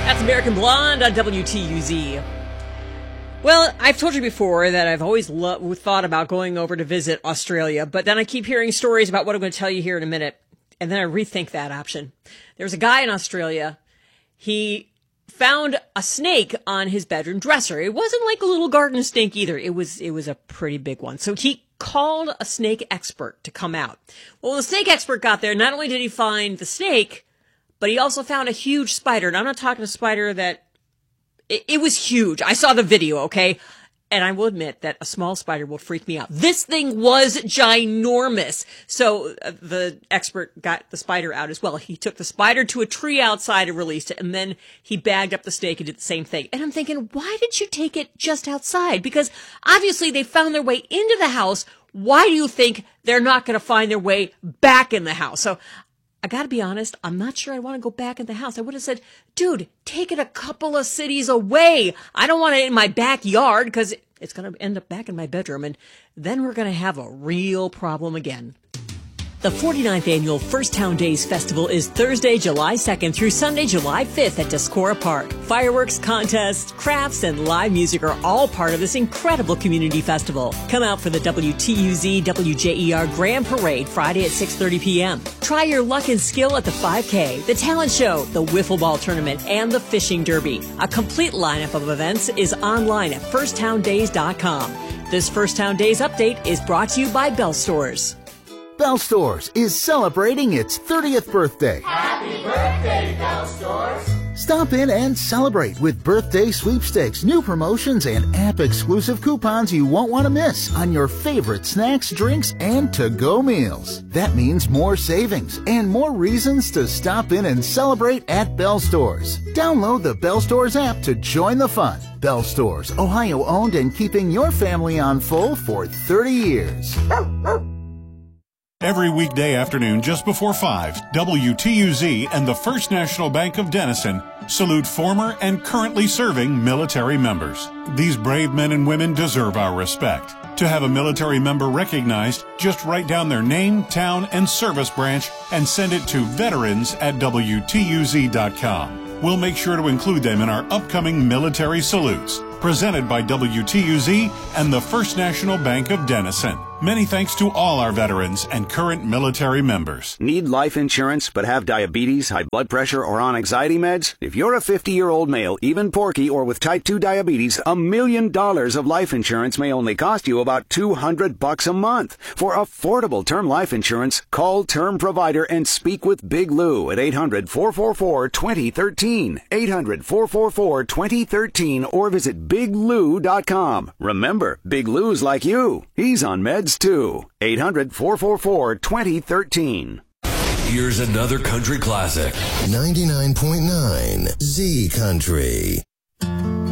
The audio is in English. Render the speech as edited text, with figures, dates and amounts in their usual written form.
That's American Blonde on WTUZ. Well, I've told you before that I've always thought about going over to visit Australia, but then I keep hearing stories about what I'm going to tell you here in a minute, and then I rethink that option. There's a guy in Australia. He found a snake on his bedroom dresser. It wasn't like a little garden snake either. It was a pretty big one. So he called a snake expert to come out. Well, when the snake expert got there, not only did he find the snake, but he also found a huge spider. And I'm not talking a spider that, it was huge. I saw the video, okay? And I will admit that a small spider will freak me out. This thing was ginormous. So the expert got the spider out as well. He took the spider to a tree outside and released it. And then he bagged up the snake and did the same thing. And I'm thinking, why did you take it just outside? Because obviously they found their way into the house. Why do you think they're not going to find their way back in the house? So I got to be honest, I'm not sure I want to go back in the house. I would have said, dude, take it a couple of cities away. I don't want it in my backyard because it's going to end up back in my bedroom. And then we're going to have a real problem again. The 49th Annual First Town Days Festival is Thursday, July 2nd through Sunday, July 5th at Tuscarora Park. Fireworks, contests, crafts, and live music are all part of this incredible community festival. Come out for the WTUZ WJER Grand Parade Friday at 6:30 p.m. Try your luck and skill at the 5K, the talent show, the wiffle ball tournament, and the fishing derby. A complete lineup of events is online at firsttowndays.com. This First Town Days update is brought to you by Bell Stores. Bell Stores is celebrating its 30th birthday. Happy birthday, Bell Stores! Stop in and celebrate with birthday sweepstakes, new promotions, and app-exclusive coupons you won't want to miss on your favorite snacks, drinks, and to-go meals. That means more savings and more reasons to stop in and celebrate at Bell Stores. Download the Bell Stores app to join the fun. Bell Stores, Ohio-owned and keeping your family on full for 30 years. Every weekday afternoon just before 5, WTUZ and the First National Bank of Denison salute former and currently serving military members. These brave men and women deserve our respect. To have a military member recognized, just write down their name, town, and service branch and send it to veterans@WTUZ.com. We'll make sure to include them in our upcoming military salutes. Presented by WTUZ and the First National Bank of Denison. Many thanks to all our veterans and current military members. Need life insurance but have diabetes, high blood pressure, or on anxiety meds? If you're a 50-year-old male, even porky, or with type 2 diabetes, $1 million of life insurance may only cost you about $200 a month. For affordable term life insurance, call Term Provider and speak with Big Lou at 800-444-2013. 800-444-2013 or visit BigLou.com. Remember, Big Lou's like you. He's on meds too. 800-444-2013. Here's another country classic. 99.9 Z Country.